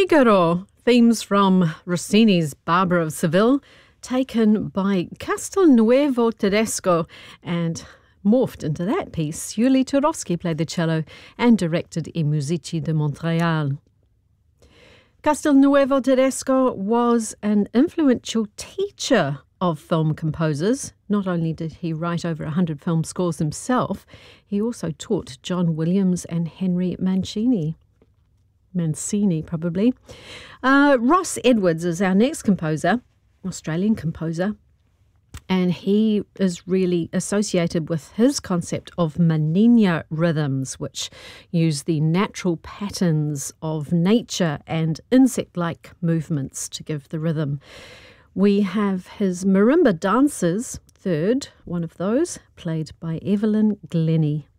Figaro, themes from Rossini's Barbara of Seville, taken by Castelnuovo Tedesco and morphed into that piece. Yuli Turovsky played the cello and directed I Musici de Montréal. Castelnuovo Tedesco was an influential teacher of film composers. Not only did he write over 100 film scores himself, he also taught John Williams and Henry Mancini. Probably. Ross Edwards is our next composer, Australian composer, and he is really associated with his concept of Maninha rhythms, which use the natural patterns of nature and insect-like movements to give the rhythm. We have his Marimba Dancers, third one of those, played by Evelyn Glennie.